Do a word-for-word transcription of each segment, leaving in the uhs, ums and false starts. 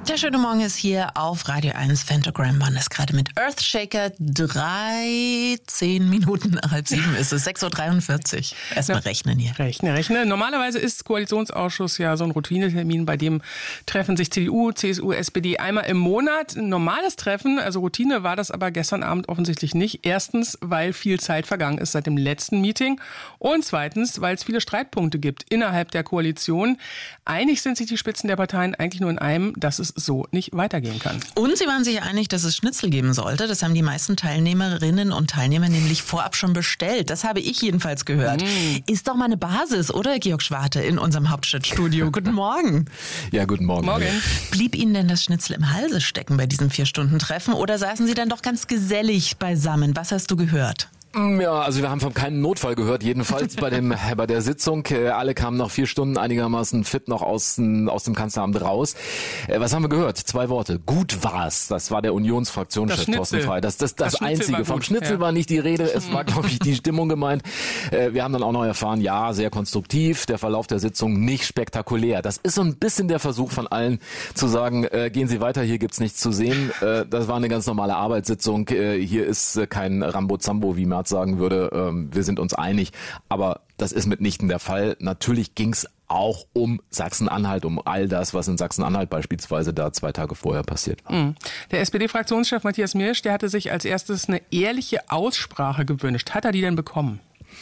Der schöne Morgen ist hier auf Radio eins. Phantogram One ist gerade mit Earthshaker dreizehn Minuten nach halb sieben ist es. sechs Uhr dreiundvierzig. Erstmal rechnen hier. Rechne, rechne. Normalerweise ist Koalitionsausschuss ja so ein Routinetermin, bei dem treffen sich C D U, C S U, S P D einmal im Monat. Ein normales Treffen, also Routine war das aber gestern Abend offensichtlich nicht. Erstens, weil viel Zeit vergangen ist seit dem letzten Meeting. Und zweitens, weil es viele Streitpunkte gibt innerhalb der Koalition. Einig sind sich die Spitzen der Parteien eigentlich nur in einem, dass es so nicht weitergehen kann. Und sie waren sich einig, dass es Schnitzel geben sollte. Das haben die meisten Teilnehmerinnen und Teilnehmer nämlich vorab schon bestellt. Das habe ich jedenfalls gehört. Mm. Ist doch mal eine Basis, oder, Georg Schwarte, in unserem Hauptstadtstudio? Guten Morgen. Ja, guten Morgen. Morgen. Blieb Ihnen denn das Schnitzel im Halse stecken bei diesem Vier-Stunden-Treffen oder saßen Sie dann doch ganz gesellig beisammen? Was hast du gehört? Ja, also wir haben von keinem Notfall gehört, jedenfalls bei dem bei der Sitzung. Alle kamen nach vier Stunden einigermaßen fit noch aus, aus dem Kanzleramt raus. Was haben wir gehört? Zwei Worte. Gut war's. Das war der Unionsfraktionschef Thorsten Frey. Das das, das, das Einzige. Vom Schnitzel ja. war nicht die Rede. Es war, glaube ich, die Stimmung gemeint. Wir haben dann auch noch erfahren, ja, sehr konstruktiv. Der Verlauf der Sitzung nicht spektakulär. Das ist so ein bisschen der Versuch von allen zu sagen, äh, gehen Sie weiter, hier gibt's nichts zu sehen. Äh, das war eine ganz normale Arbeitssitzung. Äh, hier ist äh, kein Rambo-Zambo, wie Merz sagen würde, ähm, wir sind uns einig, aber das ist mitnichten der Fall. Natürlich ging's auch um Sachsen-Anhalt, um all das, was in Sachsen-Anhalt beispielsweise da zwei Tage vorher passiert war. Der S P D-Fraktionschef Matthias Mirsch, der hatte sich als erstes eine ehrliche Aussprache gewünscht. Hat er die denn bekommen?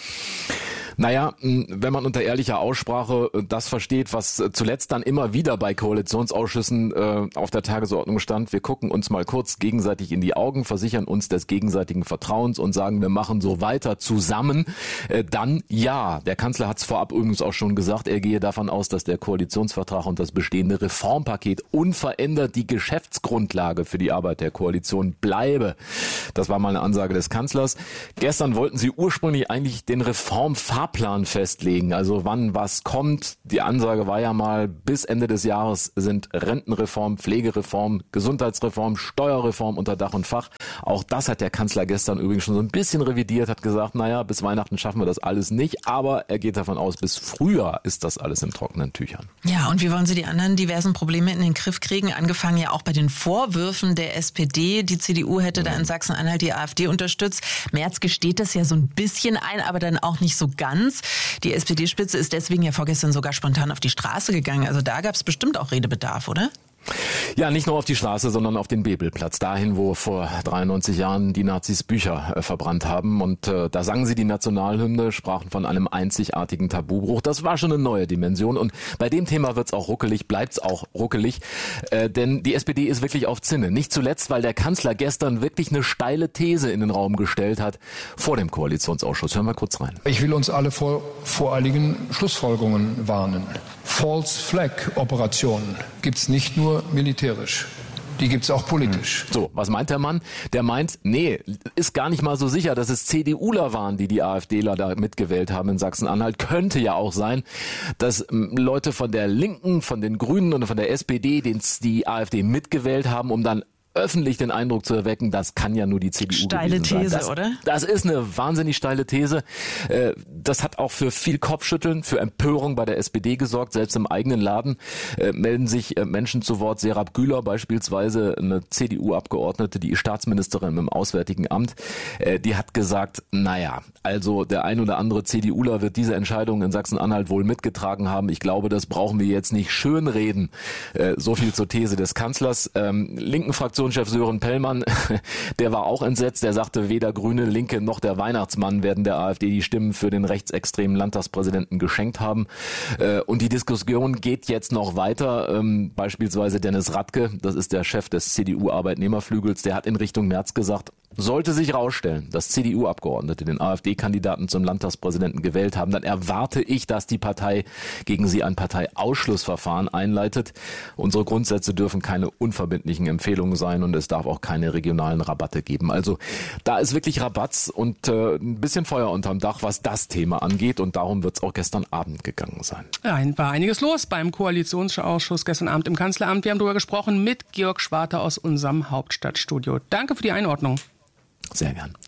Naja, wenn man unter ehrlicher Aussprache das versteht, was zuletzt dann immer wieder bei Koalitionsausschüssen äh, auf der Tagesordnung stand, wir gucken uns mal kurz gegenseitig in die Augen, versichern uns des gegenseitigen Vertrauens und sagen, wir machen so weiter zusammen, äh, dann ja. Der Kanzler hat es vorab übrigens auch schon gesagt, er gehe davon aus, dass der Koalitionsvertrag und das bestehende Reformpaket unverändert die Geschäftsgrundlage für die Arbeit der Koalition bleibe. Das war mal eine Ansage des Kanzlers. Gestern wollten sie ursprünglich eigentlich den Reformfahrplan Plan festlegen, also wann was kommt. Die Ansage war ja mal, bis Ende des Jahres sind Rentenreform, Pflegereform, Gesundheitsreform, Steuerreform unter Dach und Fach. Auch das hat der Kanzler gestern übrigens schon so ein bisschen revidiert, hat gesagt, naja, bis Weihnachten schaffen wir das alles nicht, aber er geht davon aus, bis Frühjahr ist das alles in trockenen Tüchern. Ja, und wie wollen Sie die anderen diversen Probleme in den Griff kriegen? Angefangen ja auch bei den Vorwürfen der S P D. Die C D U hätte mhm. da in Sachsen-Anhalt die AfD unterstützt. Merz gesteht das ja so ein bisschen ein, aber dann auch nicht so ganz. Die S P D-Spitze ist deswegen ja vorgestern sogar spontan auf die Straße gegangen. Also da gab es bestimmt auch Redebedarf, oder? Ja, nicht nur auf die Straße, sondern auf den Bebelplatz, dahin, wo vor dreiundneunzig Jahren die Nazis Bücher äh, verbrannt haben. Und äh, da sangen sie die Nationalhymne, sprachen von einem einzigartigen Tabubruch. Das war schon eine neue Dimension. Und bei dem Thema wird's auch ruckelig, bleibt's auch ruckelig. Äh, denn die S P D ist wirklich auf Zinne. Nicht zuletzt, weil der Kanzler gestern wirklich eine steile These in den Raum gestellt hat vor dem Koalitionsausschuss. Hören wir kurz rein. Ich will uns alle vor voreiligen Schlussfolgerungen warnen. False Flag Operationen gibt's nicht nur militärisch. Die gibt's auch politisch. So, was meint der Mann? Der meint, nee, ist gar nicht mal so sicher, dass es CDUler waren, die die AfDler da mitgewählt haben in Sachsen-Anhalt. Könnte ja auch sein, dass Leute von der Linken, von den Grünen und von der S P D die AfD mitgewählt haben, um dann öffentlich den Eindruck zu erwecken, das kann ja nur die C D U steile gewesen sein. These, das, oder? Das ist eine wahnsinnig steile These. Das hat auch für viel Kopfschütteln, für Empörung bei der S P D gesorgt. Selbst im eigenen Laden melden sich Menschen zu Wort. Serap Güler beispielsweise, eine C D U-Abgeordnete, die Staatsministerin im Auswärtigen Amt, die hat gesagt, naja, also der ein oder andere CDUler wird diese Entscheidung in Sachsen-Anhalt wohl mitgetragen haben. Ich glaube, das brauchen wir jetzt nicht schönreden. So viel zur These des Kanzlers. Linken Fraktion Chef Sören Pellmann, der war auch entsetzt. Der sagte, weder Grüne, Linke noch der Weihnachtsmann werden der AfD die Stimmen für den rechtsextremen Landtagspräsidenten geschenkt haben. Und die Diskussion geht jetzt noch weiter. Beispielsweise Dennis Radke, das ist der Chef des C D U-Arbeitnehmerflügels, der hat in Richtung Merz gesagt, sollte sich herausstellen, dass C D U-Abgeordnete den AfD-Kandidaten zum Landtagspräsidenten gewählt haben, dann erwarte ich, dass die Partei gegen sie ein Parteiausschlussverfahren einleitet. Unsere Grundsätze dürfen keine unverbindlichen Empfehlungen sein und es darf auch keine regionalen Rabatte geben. Also da ist wirklich Rabatz und äh, ein bisschen Feuer unterm Dach, was das Thema angeht, und darum wird es auch gestern Abend gegangen sein. Ja, war einiges los beim Koalitionsausschuss gestern Abend im Kanzleramt. Wir haben darüber gesprochen mit Georg Schwarte aus unserem Hauptstadtstudio. Danke für die Einordnung. Sehr gern.